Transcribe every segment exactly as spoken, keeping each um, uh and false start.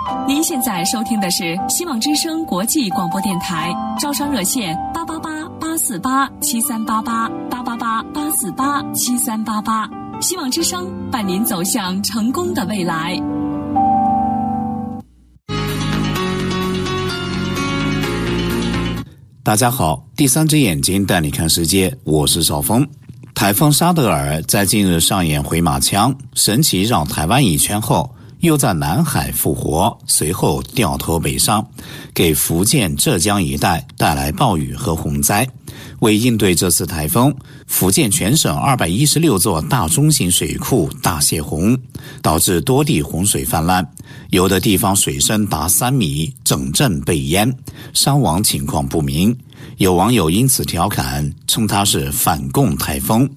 您现在收听的是希望之声国际广播电台，招商热线八八八八四八七三八八八八八八四八七三八八，希望之声伴您走向成功的未来。 大家好，第三只眼睛带你看世界，我是邵峰。台风沙德尔在近日上演回马枪，神奇绕台湾一圈后，又在南海复活，随后掉头北上，给福建、浙江一带带来暴雨和洪灾。为应对这次台风，福建全省二百一十六座大中型水库大泄洪，导致多地洪水泛滥，有的地方水深达三米，整镇被淹，伤亡情况不明。有网友因此调侃，称它是反共台风。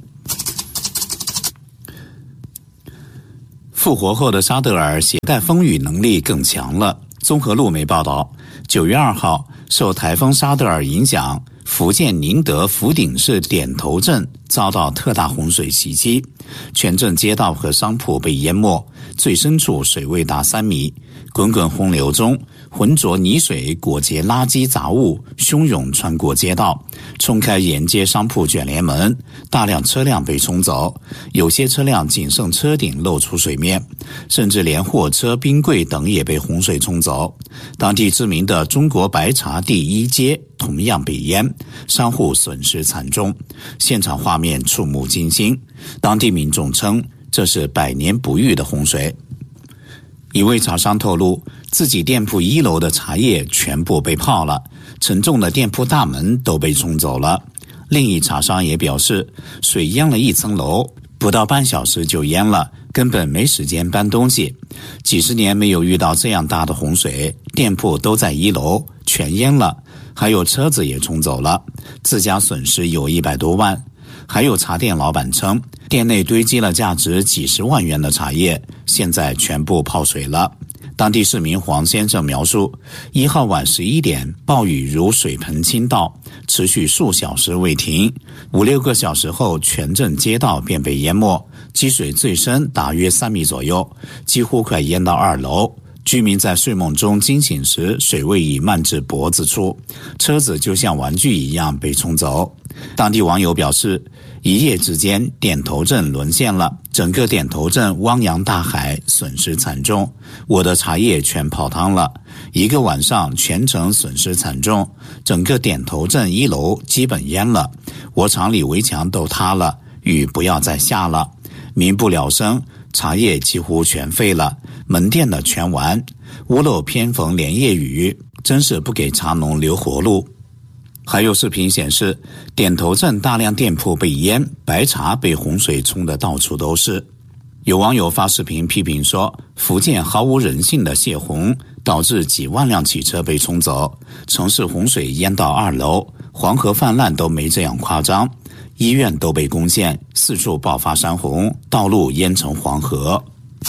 复活后的沙德尔携带风雨能力更强了。综合路媒报道，九月二号，受台风沙德尔影响，福建宁德福鼎市点头镇遭到特大洪水袭击，全镇街道和商铺被淹没，最深处水位达三米。滚滚洪流中，浑浊泥水裹结垃圾杂物，汹涌穿过街道，冲开沿街商铺卷帘门，大量车辆被冲走，有些车辆仅剩车顶露出水面，甚至连货车、冰柜等也被洪水冲走。当地知名的中国白茶第一街同样被淹，商户损失惨重，现场画面触目惊心。当地民众称，这是百年不遇的洪水。一位茶商透露，自己店铺一楼的茶叶全部被泡了，沉重的店铺大门都被冲走了。另一茶商也表示，水淹了一层楼，不到半小时就淹了，根本没时间搬东西。几十年没有遇到这样大的洪水，店铺都在一楼，全淹了，还有车子也冲走了，自家损失有一百多万。还有茶店老板称，店内堆积了价值几十万元的茶叶，现在全部泡水了。当地市民黄先生描述，一号晚十一点，暴雨如水盆倾倒，持续数小时未停，五六个小时后，全镇街道便被淹没，积水最深大约三米左右，几乎快淹到二楼。居民在睡梦中惊醒时，水位已漫至脖子处，车子就像玩具一样被冲走。当地网友表示，一夜之间点头镇沦陷了，整个点头镇汪洋大海，损失惨重，我的茶叶全泡汤了，一个晚上全城损失惨重，整个点头镇一楼基本淹了，我厂里围墙都塌了，雨不要再下了，民不聊生，茶叶几乎全废了，门店的全完，屋漏偏逢连夜雨，真是不给茶农留活路。还有视频显示，点头镇大量店铺被淹，白茶被洪水冲得到处都是。有网友发视频批评说，福建毫无人性的泄洪，导致几万辆汽车被冲走，城市洪水淹到二楼，黄河泛滥都没这样夸张，医院都被攻陷，四处爆发山洪，道路淹成黄河。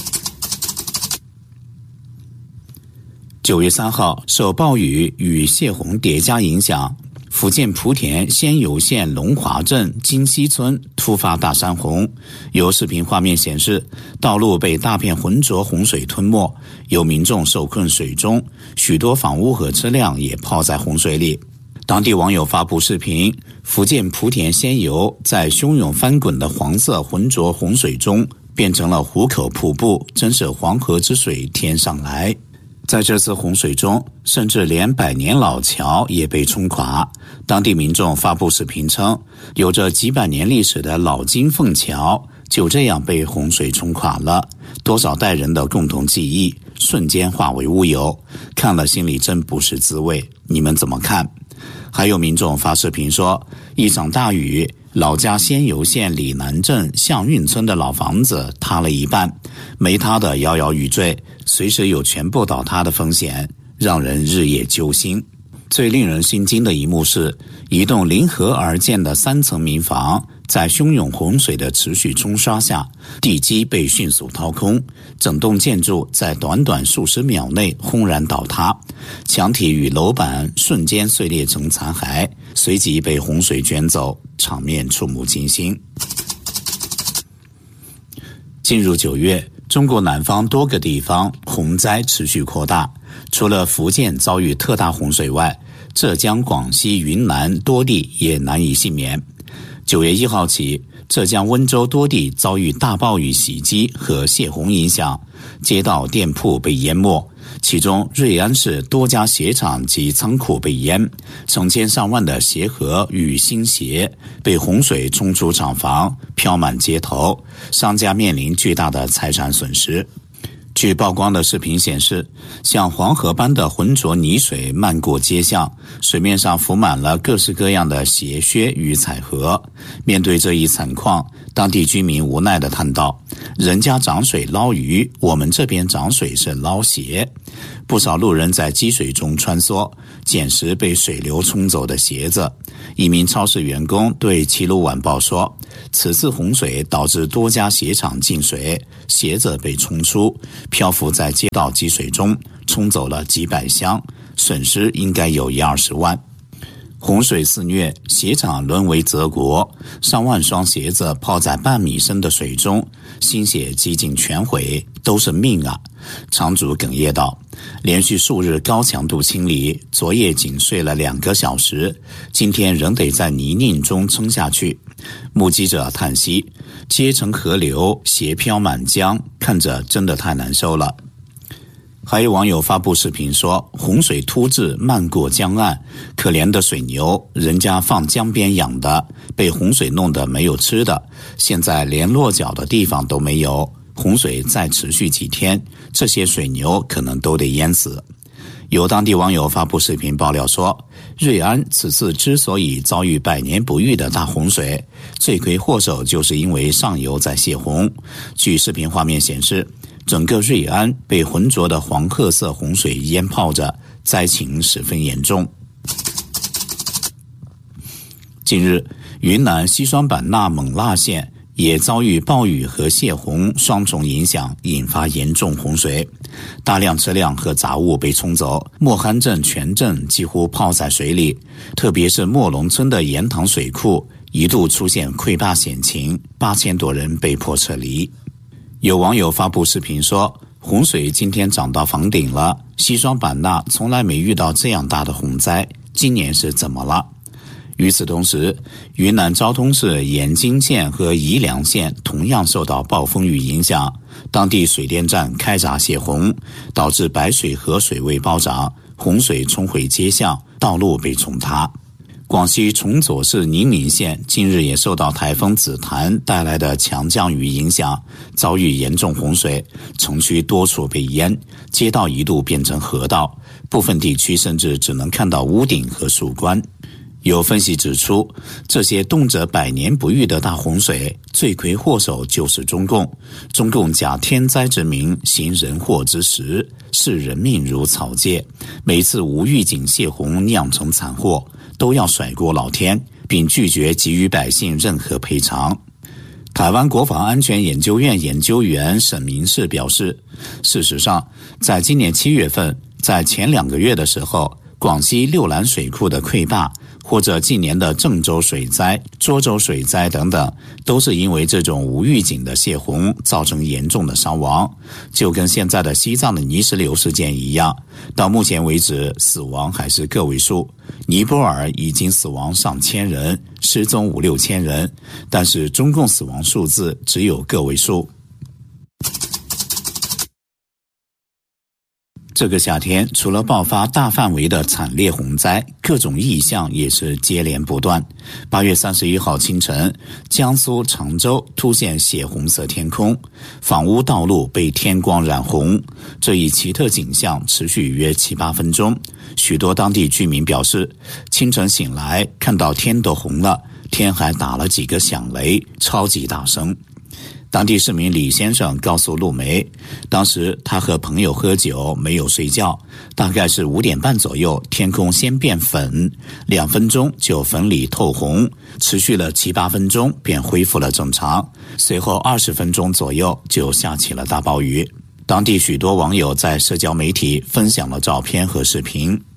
九月三号，受暴雨与泄洪叠加影响，福建莆田仙游县龙华镇金溪村突发大山洪，有视频画面显示，道路被大片浑浊洪水吞没，有民众受困水中，许多房屋和车辆也泡在洪水里。当地网友发布视频，福建莆田仙游在汹涌翻滚的黄色浑浊洪水中变成了湖口瀑布，真是黄河之水天上来。在这次洪水中，甚至连百年老桥也被冲垮。当地民众发布视频称，有着几百年历史的老金凤桥就这样被洪水冲垮了，多少代人的共同记忆瞬间化为乌有，看了心里真不是滋味，你们怎么看？还有民众发视频说，一场大雨，老家仙游县里南镇象运村的老房子塌了一半，没塌的摇摇欲坠，随时有全部倒塌的风险，让人日夜揪心。最令人心惊的一幕是，一栋临河而建的三层民房在汹涌洪水的持续冲刷下，地基被迅速掏空，整栋建筑在短短数十秒内轰然倒塌，墙体与楼板瞬间碎裂成残骸，随即被洪水卷走，场面触目惊心。进入九月， 中国南方多个地方洪灾持续扩大，除了福建遭遇特大洪水外，浙江、广西、云南多地也难以幸免。九月一号起，浙江温州多地遭遇大暴雨袭击和泄洪影响，街道店铺被淹没，其中瑞安市多家鞋厂及仓库被淹，成千上万的鞋盒与新鞋被洪水冲出厂房，飘满街头，商家面临巨大的财产损失。据曝光的视频显示，像黄河般的浑浊泥水漫过街巷，水面上浮满了各式各样的鞋靴与彩盒。面对这一惨况，当地居民无奈地叹道：人家涨水捞鱼，我们这边涨水是捞鞋。不少路人在积水中穿梭，捡拾被水流冲走的鞋子。一名超市员工对齐鲁晚报说，此次洪水导致多家鞋厂进水，鞋子被冲出，漂浮在街道积水中，冲走了几百箱，损失应该有一二十万。洪水肆虐，鞋厂沦为泽国，上万双鞋子泡在半米深的水中，新鞋几近全毁，都是命啊！厂主哽咽道，连续数日高强度清理，昨夜仅睡了两个小时，今天仍得在泥泞中撑下去。目击者叹息，街成河流，鞋飘满江，看着真的太难受了。还有网友发布视频说，洪水突至漫过江岸，可怜的水牛，人家放江边养的，被洪水弄得没有吃的，现在连落脚的地方都没有，洪水再持续几天，这些水牛可能都得淹死。有当地网友发布视频爆料说，瑞安此次之所以遭遇百年不遇的大洪水，罪魁祸首就是因为上游在泄洪。据视频画面显示，整个瑞安被浑浊的黄褐色洪水淹泡着，灾情十分严重。近日，云南西双版纳勐腊县也遭遇暴雨和泄洪双重影响，引发严重洪水，大量车辆和杂物被冲走，莫罕镇全镇几乎泡在水里，特别是莫龙村的盐塘水库一度出现溃坝险情，八千多人被迫撤离。有网友发布视频说，洪水今天涨到房顶了，西双版纳从来没遇到这样大的洪灾，今年是怎么了？与此同时，云南昭通市盐津县和宜良县同样受到暴风雨影响，当地水电站开闸泄洪，导致白水河水位暴涨，洪水冲毁街巷，道路被冲塌。广西崇左市宁明县近日也受到台风紫檀带来的强降雨影响，遭遇严重洪水，城区多处被淹，街道一度变成河道，部分地区甚至只能看到屋顶和树冠。有分析指出，这些动辄百年不遇的大洪水，罪魁祸首就是中共。中共假天灾之名，行人祸之实，视人命如草芥。每次无预警泄洪酿成惨祸，都要甩锅老天，并拒绝给予百姓任何赔偿。台湾国防安全研究院研究员沈明世表示，事实上，在今年七月份，在前两个月的时候，广西六兰水库的溃坝，或者近年的郑州水灾、涿州水灾等等，都是因为这种无预警的泄洪造成严重的伤亡，就跟现在的西藏的泥石流事件一样，到目前为止死亡还是个位数。尼泊尔已经死亡上千人，失踪五六千人，但是中共死亡数字只有个位数。这个夏天，除了爆发大范围的惨烈洪灾，各种异象也是接连不断。八月三十一号清晨，江苏常州出现血红色天空，房屋道路被天光染红。这一奇特景象持续约七八分钟。许多当地居民表示，清晨醒来看到天都红了，天还打了几个响雷，超级大声。当地市民李先生告诉路媒，当时他和朋友喝酒，没有睡觉，大概是五点半左右，天空先变粉，两分钟就粉里透红，持续了七八分钟便恢复了正常，随后二十分钟左右就下起了大暴雨。当地许多网友在社交媒体分享了照片和视频。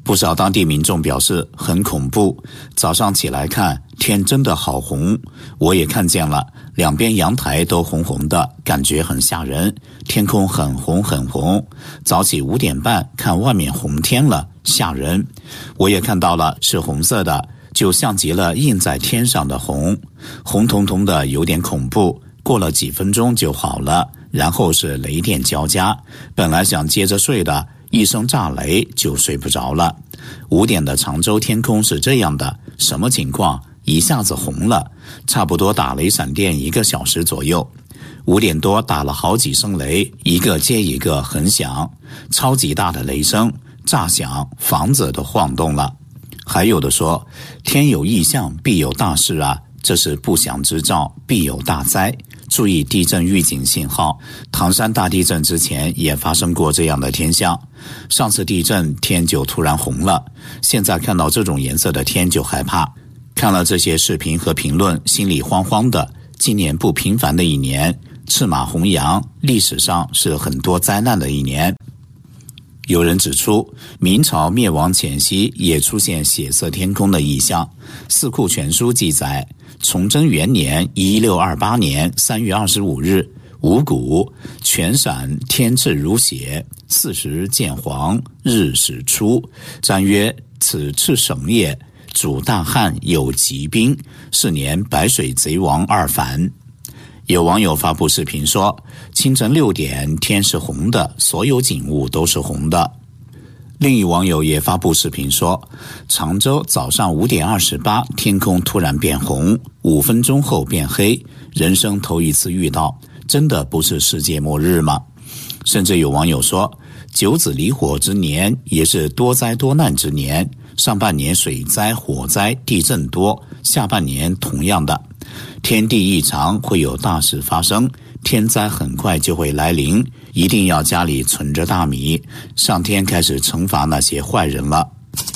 不少当地民众表示很恐怖，早上起来看天真的好红，我也看见了，两边阳台都红红的，感觉很吓人，天空很红很红，早起五点半看外面红天了，吓人。我也看到了，是红色的，就像极了印在天上的红，红彤彤的，有点恐怖，过了几分钟就好了，然后是雷电交加，本来想接着睡的，一声炸雷就睡不着了。五点的常州天空是这样的，什么情况？一下子红了，差不多打雷闪电一个小时左右。五点多打了好几声雷，一个接一个很响，超级大的雷声，炸响，房子都晃动了。还有的说，天有异象必有大事啊，这是不祥之兆，必有大灾，注意地震预警信号。唐山大地震之前也发生过这样的天象，上次地震天就突然红了，现在看到这种颜色的天就害怕。看了这些视频和评论，心里慌慌的。今年不平凡的一年，赤马红羊，历史上是很多灾难的一年。有人指出，明朝灭亡前夕也出现血色天空的异象。四库全书记载，崇祯元年一六二八年三月二十五日，五谷全陕天赤如血，四时见黄，日始出。占曰：此赤省也，主大旱，有疾兵，是年白水贼王二反。有网友发布视频说，清晨六点天是红的，所有景物都是红的。另一网友也发布视频说，常州早上五点二十八，天空突然变红，五分钟后变黑，人生头一次遇到，真的不是世界末日吗？甚至有网友说，九子离火之年也是多灾多难之年，上半年水灾、火灾、地震多，下半年同样的。天地异常，会有大事发生，天灾很快就会来临，一定要家里存着大米，上天开始惩罚那些坏人了。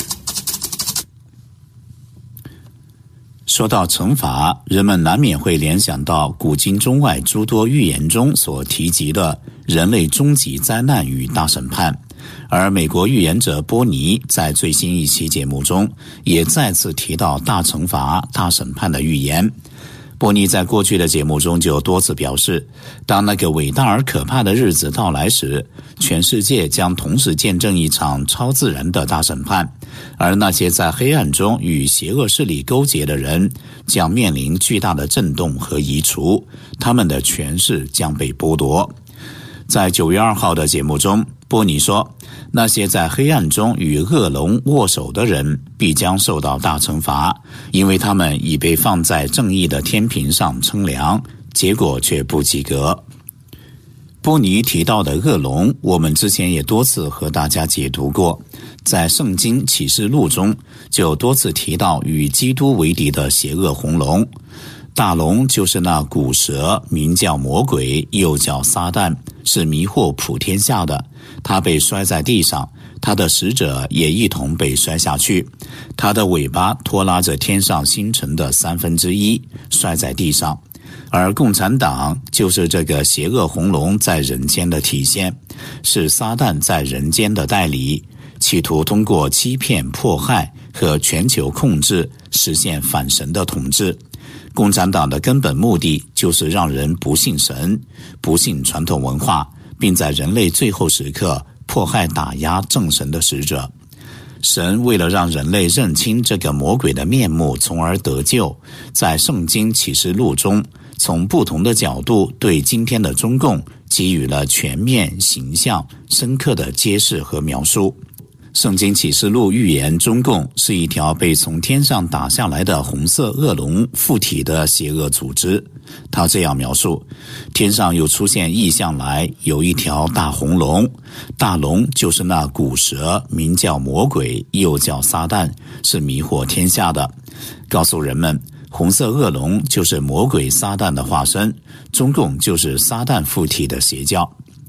说到惩罚，人们难免会联想到古今中外诸多预言中所提及的人类终极灾难与大审判。而美国预言者波尼在最新一期节目中也再次提到大惩罚、大审判的预言。波尼在过去的节目中就多次表示，当那个伟大而可怕的日子到来时，全世界将同时见证一场超自然的大审判，而那些在黑暗中与邪恶势力勾结的人将面临巨大的震动和移除，他们的权势将被剥夺。在九月二号的节目中，波尼说，那些在黑暗中与恶龙握手的人必将受到大惩罚，因为他们已被放在正义的天平上称量，结果却不及格。波尼提到的恶龙，我们之前也多次和大家解读过，在圣经启示录中就多次提到与基督为敌的邪恶红龙。大龙就是那古蛇，名叫魔鬼，又叫撒旦，是迷惑普天下的。他被摔在地上，他的使者也一同被摔下去，他的尾巴拖拉着天上星辰的三分之一，摔在地上。而共产党就是这个邪恶红龙在人间的体现，是撒旦在人间的代理，企图通过欺骗、迫害和全球控制实现反神的统治。共产党的根本目的就是让人不信神，不信传统文化，并在人类最后时刻迫害打压正神的使者。神为了让人类认清这个魔鬼的面目，从而得救，在圣经启示录中从不同的角度对今天的中共给予了全面、形象、深刻的揭示和描述。圣经启示录预言中共是一条被从天上打下来的红色恶龙附体的邪恶组织。他这样描述，天上又出现异象来，有一条大红龙，大龙就是那古蛇，名叫魔鬼，又叫撒旦，是迷惑天下的。告诉人们，红色恶龙就是魔鬼撒旦的化身，中共就是撒旦附体的邪教。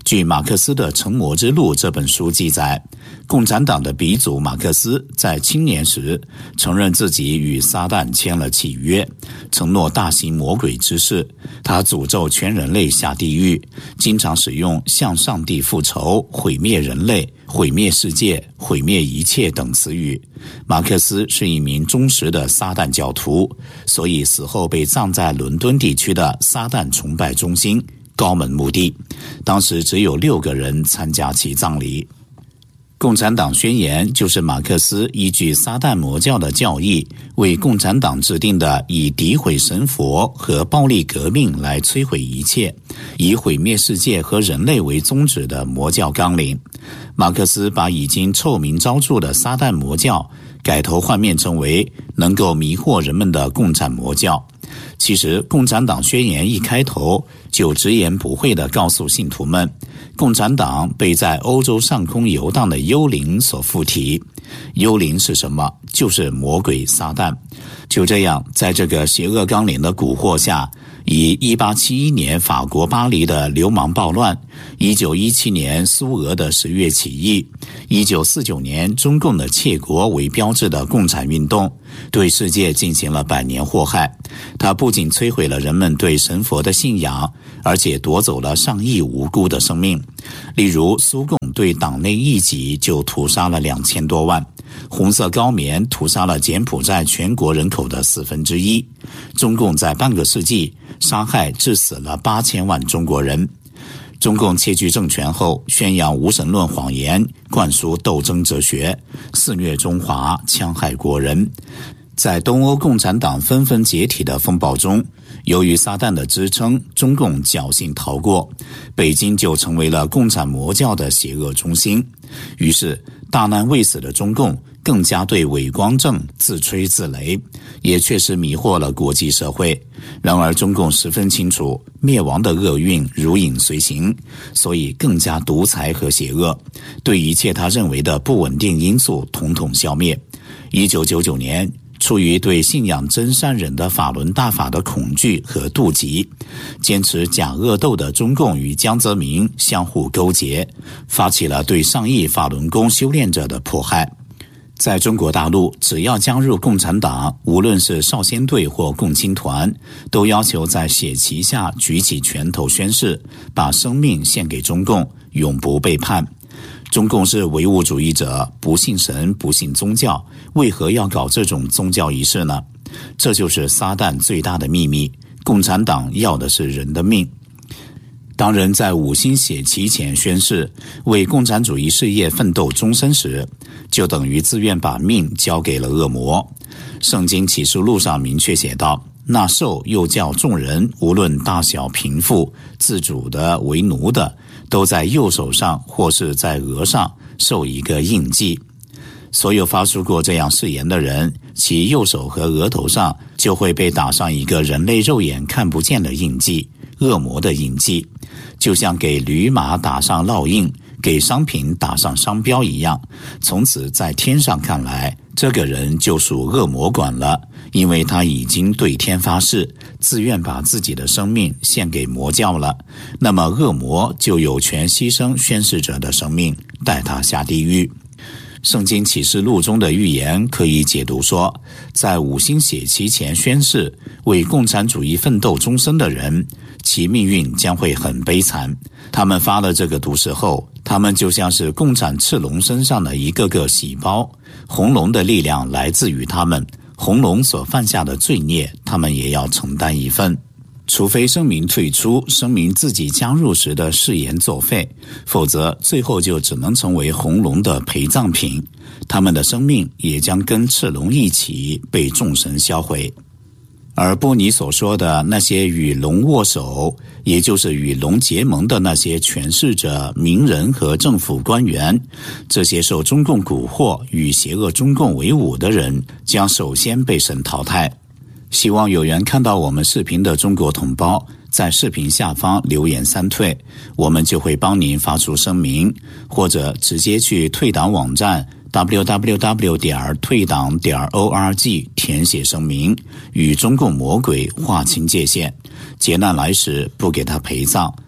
据马克思的《成魔之路》这本书记载，共产党的鼻祖马克思在青年时承认自己与撒旦签了契约，承诺大行魔鬼之事。他诅咒全人类下地狱，经常使用向上帝复仇、毁灭人类、毁灭世界、毁灭一切等词语。马克思是一名忠实的撒旦教徒，所以死后被葬在伦敦地区的撒旦崇拜中心高门墓地，当时只有六个人参加其葬礼。共产党宣言就是马克思依据撒旦魔教的教义为共产党制定的以诋毁神佛和暴力革命来摧毁一切，以毁灭世界和人类为宗旨的魔教纲领。马克思把已经臭名昭著的撒旦魔教改头换面成为能够迷惑人们的共产魔教。其实共产党宣言一开头就直言不讳地告诉信徒们，共产党被在欧洲上空游荡的幽灵所附体。幽灵是什么？就是魔鬼撒旦。就这样，在这个邪恶纲领的蛊惑下，以一八七一年法国巴黎的流氓暴乱，一九一七年苏俄的十月起义，一九四九年中共的窃国为标志的共产运动，对世界进行了百年祸害。它不仅摧毁了人们对神佛的信仰，而且夺走了上亿无辜的生命。例如，苏共对党内异己就屠杀了两千多万，红色高棉屠杀了柬埔寨全国人口的四分之一，中共在半个世纪杀害致死了八千万中国人。中共窃据政权后，宣扬无神论谎言，灌输斗争哲学，肆虐中华，戕害国人。在东欧共产党纷纷解体的风暴中，由于撒旦的支撑，中共侥幸逃过，北京就成为了共产魔教的邪恶中心。于是大难未死的中共更加对伪光正自吹自擂，也确实迷惑了国际社会。然而中共十分清楚灭亡的厄运如影随形，所以更加独裁和邪恶，对一切他认为的不稳定因素统统消灭。一九九九年，出于对信仰真善忍的法轮大法的恐惧和妒忌，坚持假恶斗的中共与江泽民相互勾结，发起了对上亿法轮功修炼者的迫害。在中国大陆，只要加入共产党，无论是少先队或共青团，都要求在血旗下举起拳头宣誓，把生命献给中共，永不背叛。中共是唯物主义者，不信神，不信宗教，为何要搞这种宗教仪式呢？这就是撒旦最大的秘密，共产党要的是人的命。当人在五星血旗前宣誓，为共产主义事业奋斗终身时，就等于自愿把命交给了恶魔。圣经启示录上明确写道，那兽又叫众人，无论大小贫富，自主的为奴的，都在右手上或是在额上受一个印记。所有发出过这样誓言的人，其右手和额头上就会被打上一个人类肉眼看不见的印记，恶魔的印记，就像给驴马打上烙印，给商品打上商标一样。从此在天上看来，这个人就属恶魔管了，因为他已经对天发誓，自愿把自己的生命献给魔教了。那么恶魔就有权牺牲宣誓者的生命，带他下地狱。圣经启示录中的预言可以解读说，在五星血旗前宣誓为共产主义奋斗终身的人，其命运将会很悲惨。他们发了这个毒誓后，他们就像是共产赤龙身上的一个个细胞，红龙的力量来自于他们，红龙所犯下的罪孽，他们也要承担一份。除非声明退出，声明自己加入时的誓言作废，否则最后就只能成为红龙的陪葬品，他们的生命也将跟赤龙一起被众神销毁。而波尼所说的那些与龙握手，也就是与龙结盟的那些权势者、名人和政府官员，这些受中共蛊惑与邪恶中共为伍的人，将首先被神淘汰。希望有缘看到我们视频的中国同胞，在视频下方留言三退，我们就会帮您发出声明，或者直接去退党网站 double-u double-u double-u 点退党点 org 填写声明，与中共魔鬼划清界限，劫难来时不给他陪葬，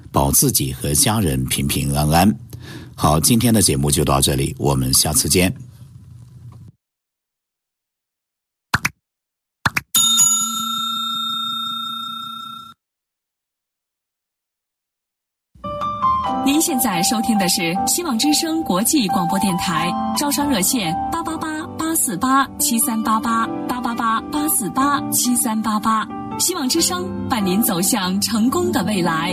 保自己和家人平平安安。好，今天的节目就到这里，我们下次见。 您现在收听的是希望之声国际广播电台，招商热线八八八八四八七三八八八八八八四八七三八八，希望之声伴您走向成功的未来。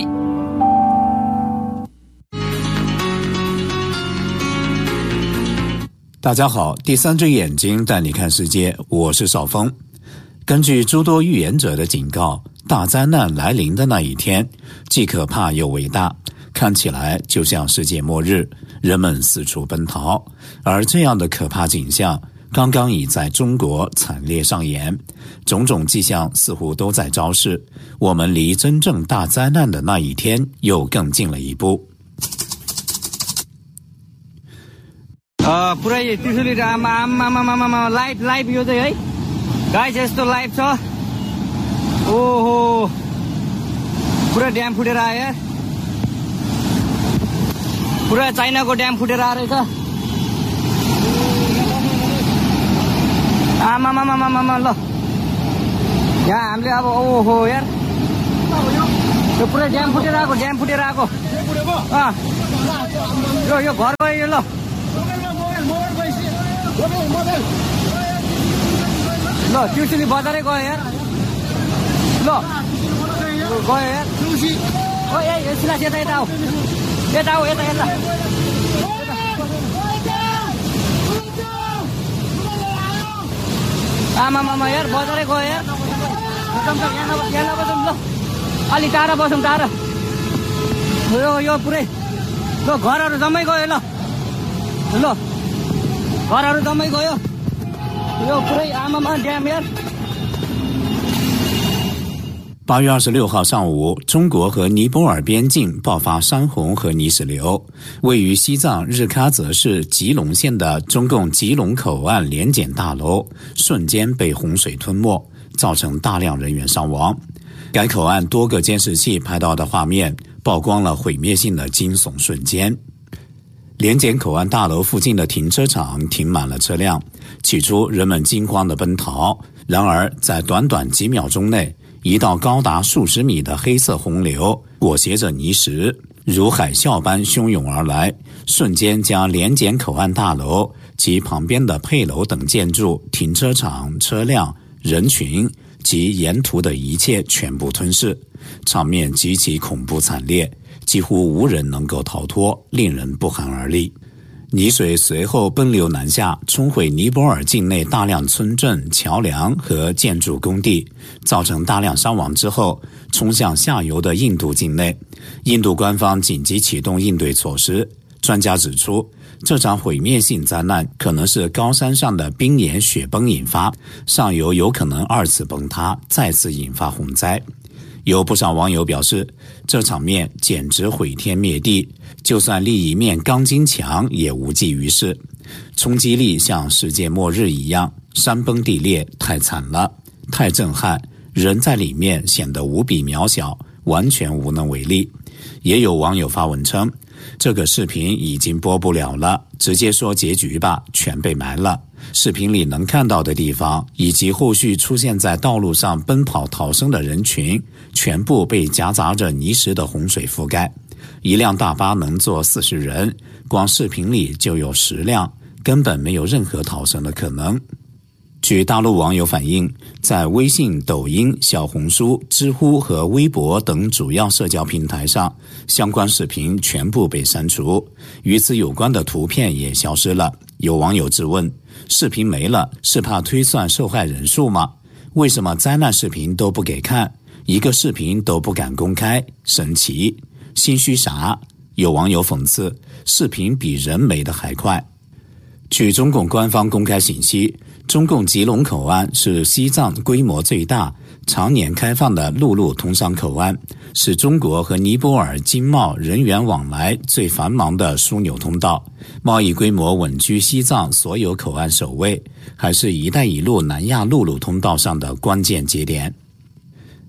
大家好，第三只眼睛带你看世界，我是邵峰。根据诸多预言者的警告，大灾难来临的那一天既可怕又伟大，看起来就像世界末日，人们四处奔逃。而这样的可怕景象刚刚已在中国惨烈上演，种种迹象似乎都在昭示，我们离真正大灾难的那一天又更近了一步。 अ पुरै त्रिशुली आमा आमा आमा आमा लाइभ लाइभ यो चाहिँ है गाइस यस्तो लाइभ छ ओहो पुरा ड्याम फुटेर आयो यार पुरा चाइनाको ड्याम फुटेर आएर छ आमा आमा आमा आमा ल यहाँ हामीले अब ओहो यार यो पुरा ड्याम फुटेर आएको ड्याम फुटेर आएको अँ यो यो घर गयो यो ल ल त्रिशुली बजारै गयो यार ल गयो यार ओ ए यसलाई यता यता आऊ यता आऊ यता यता आमा मामा यार बजारै गयो यार यहाँ नबसौँ ल अलि टाढा बसौँ टाढा यो यो पुरै ल घरहरू जम्मै गयो ल ल घरहरू जम्मै गयो यो पुरै आमामा ड्याम यार。 八月二十六号上午，中国和尼泊尔边境爆发山洪和泥石流，位于西藏日喀则市吉隆县的中共吉隆口岸联检大楼瞬间被洪水吞没，造成大量人员伤亡。该口岸多个监视器拍到的画面曝光了毁灭性的惊悚瞬间。联检口岸大楼附近的停车场停满了车辆，起初人们惊慌地奔逃，然而在短短几秒钟内，一道高达数十米的黑色洪流裹挟着泥石如海啸般汹涌而来，瞬间将联检口岸大楼及旁边的配楼等建筑、停车场、车辆、人群及沿途的一切全部吞噬，场面极其恐怖惨烈，几乎无人能够逃脱，令人不寒而栗。泥水随后奔流南下，冲毁尼泊尔境内大量村镇、桥梁和建筑工地，造成大量伤亡之后，冲向下游的印度境内。印度官方紧急启动应对措施。专家指出，这场毁灭性灾难可能是高山上的冰岩雪崩引发，上游有可能二次崩塌，再次引发洪灾。有不少网友表示，这场面简直毁天灭地，就算立一面钢筋墙也无济于事，冲击力像世界末日一样，山崩地裂，太惨了，太震撼，人在里面显得无比渺小，完全无能为力。也有网友发文称，这个视频已经播不了了，直接说结局吧，全被埋了。视频里能看到的地方，以及后续出现在道路上奔跑逃生的人群，全部被夹杂着泥石的洪水覆盖。一辆大巴能坐四十人，光视频里就有十辆，根本没有任何逃生的可能。据大陆网友反映，在微信、抖音、小红书、知乎和微博等主要社交平台上，相关视频全部被删除，与此有关的图片也消失了。有网友质问，视频没了，是怕推算受害人数吗？为什么灾难视频都不给看，一个视频都不敢公开？神奇，心虚啥？有网友讽刺，视频比人没得还快。据中共官方公开信息，中共吉隆口岸是西藏规模最大、常年开放的陆路通商口岸，是中国和尼泊尔经贸人员往来最繁忙的枢纽通道，贸易规模稳居西藏所有口岸首位，还是一带一路南亚陆路通道上的关键节点。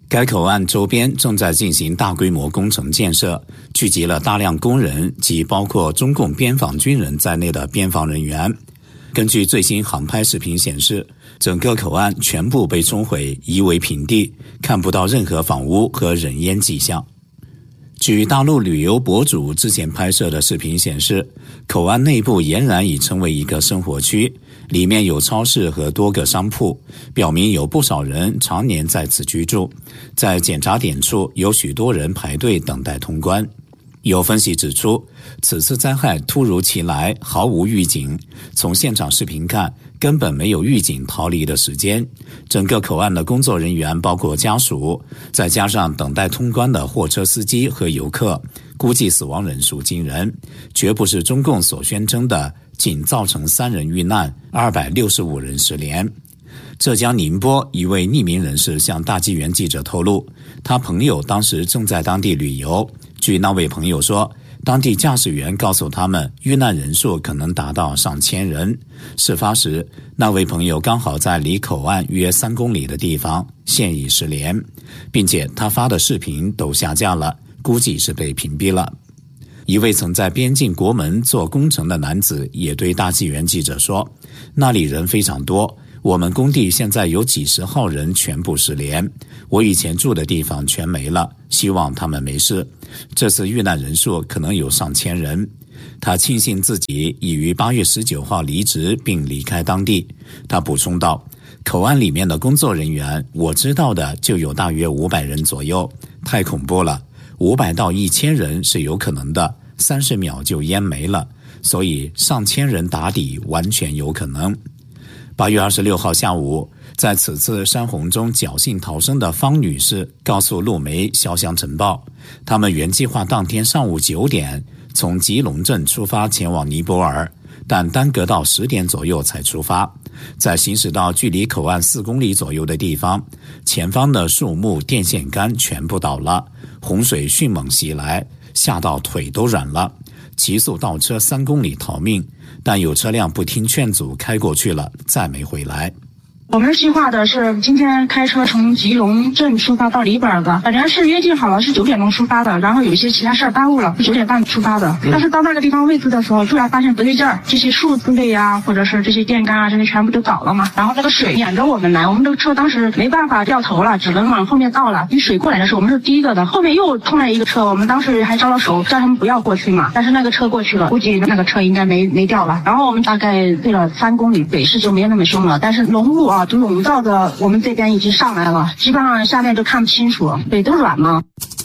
该口岸周边正在进行大规模工程建设，聚集了大量工人及包括中共边防军人在内的边防人员。根据最新航拍视频显示，整个口岸全部被冲毁，夷为平地，看不到任何房屋和人烟迹象。据大陆旅游博主之前拍摄的视频显示，口岸内部俨然已成为一个生活区，里面有超市和多个商铺，表明有不少人常年在此居住。在检查点处有许多人排队等待通关。有分析指出，此次灾害突如其来，毫无预警，从现场视频看，根本没有预警逃离的时间。整个口岸的工作人员包括家属，再加上等待通关的货车司机和游客，估计死亡人数惊人，绝不是中共所宣称的仅造成三人遇难，二百六十五人失联。浙江宁波一位匿名人士向大纪元记者透露，他朋友当时正在当地旅游。据那位朋友说，当地驾驶员告诉他们，遇难人数可能达到上千人。事发时，那位朋友刚好在离口岸约三公里的地方，现已失联，并且他发的视频都下架了，估计是被屏蔽了。一位曾在边境国门做工程的男子也对大纪元记者说，那里人非常多，我们工地现在有几十号人全部失联，我以前住的地方全没了，希望他们没事。这次遇难人数可能有上千人。他庆幸自己已于八月十九号离职并离开当地。他补充道，口岸里面的工作人员我知道的就有大约五百人左右，太恐怖了，五百到一千人是有可能的，三十秒就淹没了，所以上千人打底完全有可能。八月二十六号下午，在此次山洪中侥幸逃生的方女士告诉路媒潇湘晨报，他们原计划当天上午九点从吉隆镇出发前往尼泊尔，但耽搁到十点左右才出发。在行驶到距离口岸四公里左右的地方，前方的树木、电线杆全部倒了，洪水迅猛袭来，吓到腿都软了，急速倒车三公里逃命，但有车辆不听劝阻开过去了，再没回来。 我们计划的是今天开车从吉隆镇出发到里本的，本来是约定好了是九点钟出发的，然后有一些其他事儿耽误了，九点半出发的。但是到那个地方位置的时候，突然发现不对劲儿，这些树之类啊，或者是这些电杆啊，这些全部都倒了嘛。然后那个水撵着我们来，我们这个车当时没办法掉头了，只能往后面倒了。因为水过来的时候，我们是第一个的，后面又冲来一个车，我们当时还招了手，叫他们不要过去嘛。但是那个车过去了，估计那个车应该没没掉了。然后我们大概飞了三公里，北势就没那么凶了，但是浓雾啊，就笼罩着。我们这边已经上来了，基本上下面都看不清楚，腿都软了。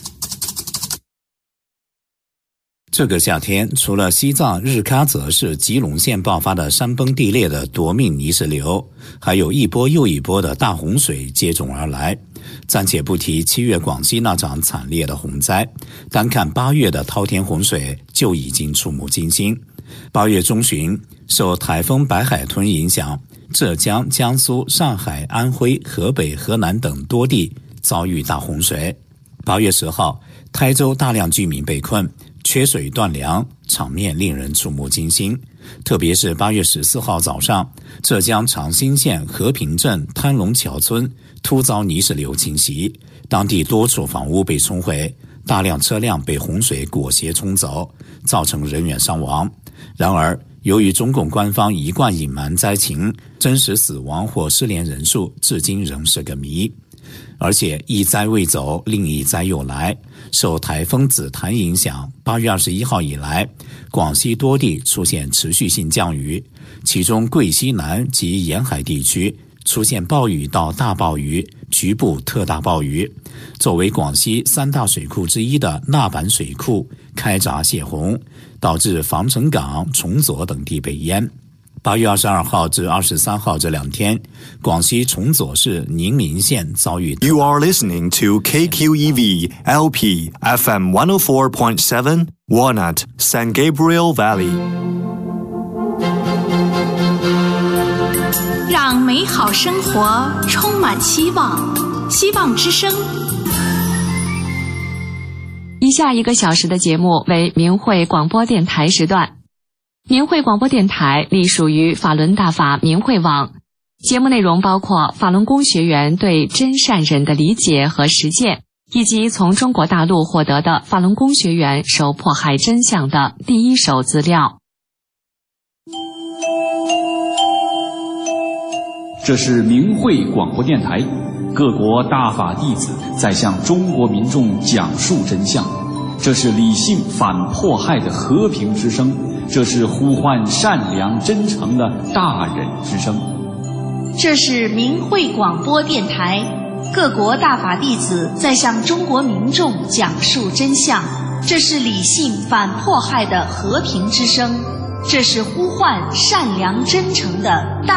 这个夏天，除了西藏日喀则市吉隆县爆发的山崩地裂的夺命泥石流，还有一波又一波的大洪水接踵而来。暂且不提七月广西那场惨烈的洪灾，单看八月的滔天洪水就已经触目惊心。八月中旬，受台风白海豚影响，浙江、江苏、上海、安徽、河北、河南等多地遭遇大洪水。八月十号，台州大量居民被困，缺水断粮，场面令人触目惊心。特别是八月十四号早上，浙江长兴县和平镇滩龙桥村突遭泥石流侵袭，当地多处房屋被冲毁，大量车辆被洪水裹挟冲走，造成人员伤亡。然而，由于中共官方一贯隐瞒灾情，真实死亡或失联人数至今仍是个谜。而且一灾未走，另一灾又来。受台风紫檀影响，八月二十一号以来，广西多地出现持续性降雨，其中桂西南及沿海地区出现暴雨到大暴雨，局部特大暴雨。作为广西三大水库之一的纳坂水库开闸泄洪，导致防城港、崇左等地被淹。八月二十二号至二十三号这两天，广西崇左市宁明县遭遇。 You are listening to K Q E V L P F M one oh four point seven, Walnut, San Gabriel Valley。 让美好生活充满希望，希望之声。 以下一个小时的节目为明慧广播电台时段。明慧广播电台隶属于法轮大法明慧网， 节目内容包括法轮功学员对真善忍的理解和实践，以及从中国大陆获得的法轮功学员受迫害真相的第一手资料。 这是明慧广播电台，各国大法弟子在向中国民众讲述真相。这是理性反迫害的和平之声，这是呼唤善良真诚的大忍之声。 这是明慧广播电台，各国大法弟子在向中国民众讲述真相。这是理性反迫害的和平之声，这是呼唤善良真诚的大